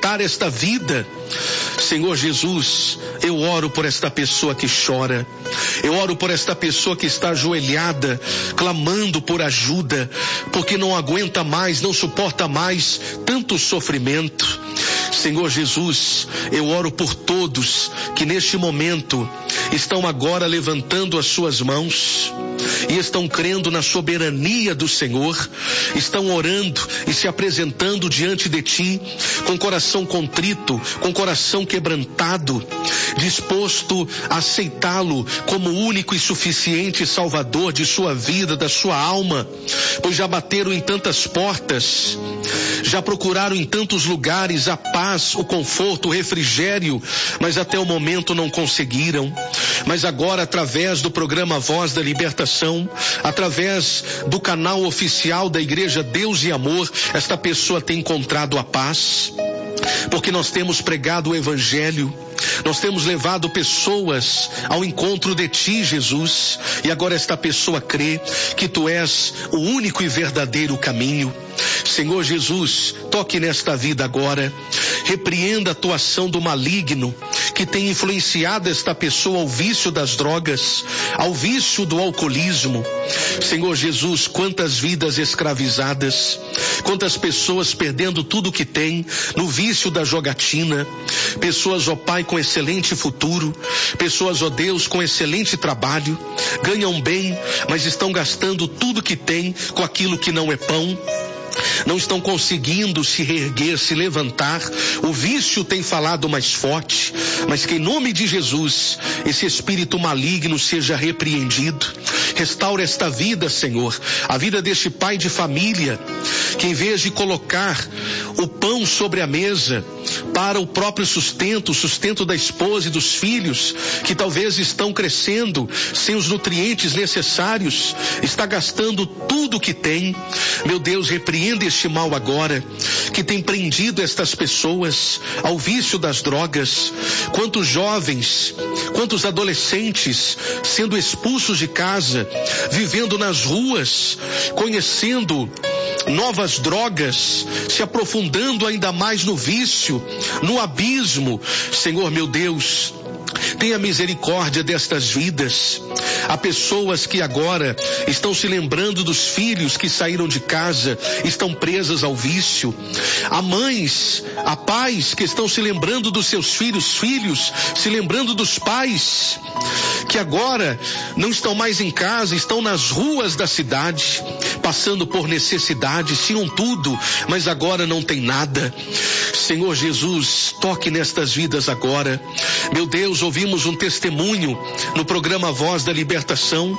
afetar esta vida. Senhor Jesus, eu oro por esta pessoa que chora. Eu oro por esta pessoa que está ajoelhada, clamando por ajuda, porque não aguenta mais, não suporta mais tanto sofrimento. Senhor Jesus, eu oro por todos que neste momento estão agora levantando as suas mãos e estão crendo na soberania do Senhor, estão orando e se apresentando diante de Ti com coração contrito, com coração quebrantado, disposto a aceitá-lo como único e suficiente Salvador de sua vida, da sua alma, pois já bateram em tantas portas, já procuraram em tantos lugares a paz, o conforto, o refrigério, mas até o momento não conseguiram. Mas agora, através do programa Voz da Libertação, através do canal oficial da Igreja Deus e Amor, esta pessoa tem encontrado a paz, porque nós temos pregado o Evangelho, nós temos levado pessoas ao encontro de Ti, Jesus, e agora esta pessoa crê que Tu és o único e verdadeiro caminho. Senhor Jesus, toque nesta vida agora, repreenda a atuação do maligno que tem influenciado esta pessoa ao vício das drogas, ao vício do alcoolismo. Senhor Jesus, quantas vidas escravizadas, quantas pessoas perdendo tudo o que tem no vício da jogatina, pessoas, ó Pai, com excelente futuro, pessoas, ó Deus, com excelente trabalho, ganham bem, mas estão gastando tudo que tem com aquilo que não é pão. Não estão conseguindo se reerguer, se levantar. O vício tem falado mais forte, mas que em nome de Jesus, esse espírito maligno seja repreendido. Restaura esta vida, Senhor, a vida deste pai de família, que em vez de colocar o pão sobre a mesa para o próprio sustento, o sustento da esposa e dos filhos, que talvez estão crescendo sem os nutrientes necessários, está gastando tudo que tem. Meu Deus, repreenda este mal agora, que tem prendido estas pessoas ao vício das drogas. Quantos jovens, quantos adolescentes sendo expulsos de casa, vivendo nas ruas, conhecendo novas drogas, se aprofundando ainda mais no vício, no abismo. Senhor meu Deus, tenha misericórdia destas vidas. Há pessoas que agora estão se lembrando dos filhos que saíram de casa, estão presas ao vício. Há mães, há pais que estão se lembrando dos seus filhos se lembrando dos pais que agora não estão mais em casa, estão nas ruas da cidade, passando por necessidade, tinham tudo, mas agora não tem nada. Senhor Jesus, toque nestas vidas agora. Meu Deus, ouvimos um testemunho no programa Voz da Libertação,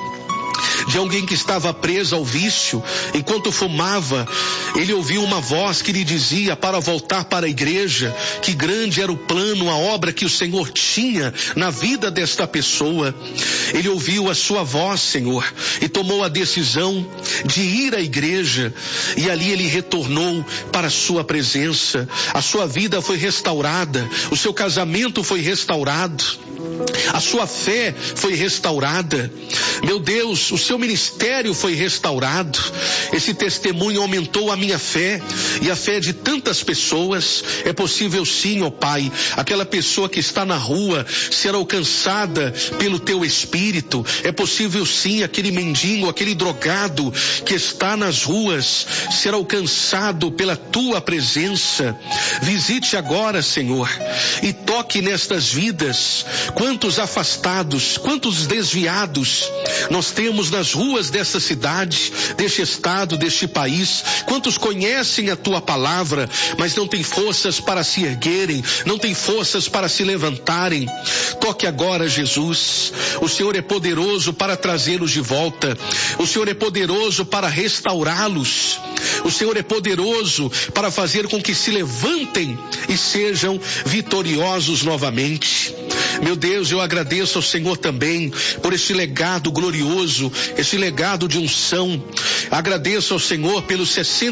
de alguém que estava preso ao vício. Enquanto fumava, ele ouviu uma voz que lhe dizia para voltar para a igreja, que grande era o plano, a obra que o Senhor tinha na vida desta pessoa. Ele ouviu a sua voz, Senhor, e tomou a decisão de ir à igreja, e ali ele retornou para a sua presença. A sua vida foi restaurada, o seu casamento foi restaurado, a sua fé foi restaurada. Meu Deus, o seu ministério foi restaurado. Esse testemunho aumentou a minha fé e a fé de tantas pessoas. É possível sim, ó Pai, aquela pessoa que está na rua ser alcançada pelo Teu Espírito. É possível sim aquele mendigo, aquele drogado que está nas ruas ser alcançado pela Tua presença. Visite agora, Senhor, e toque nestas vidas. Quantos afastados, quantos desviados nós temos nas ruas dessa cidade, deste estado, deste país. Quantos conhecem a Tua palavra, mas não têm forças para se erguerem, não têm forças para se levantarem. Toque agora, Jesus. O Senhor é poderoso para trazê-los de volta. O Senhor é poderoso para restaurá-los. O Senhor é poderoso para fazer com que se levantem e sejam vitoriosos novamente. Meu Deus, eu agradeço ao Senhor também por este legado glorioso, este legado de unção. Agradeço ao Senhor pelos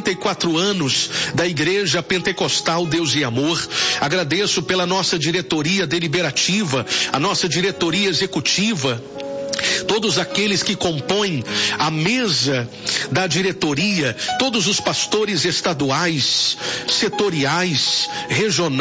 64 anos da Igreja Pentecostal Deus e Amor. Agradeço pela nossa diretoria deliberativa, a nossa diretoria executiva, todos aqueles que compõem a mesa da diretoria, todos os pastores estaduais, setoriais, regionais,